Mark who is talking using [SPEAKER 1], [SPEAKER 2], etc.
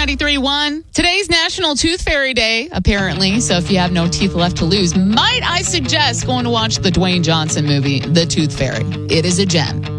[SPEAKER 1] 93.1. Today's National Tooth Fairy Day, apparently. So if you have no teeth left to lose, might I suggest going to watch the Dwayne Johnson movie, The Tooth Fairy. It is a gem.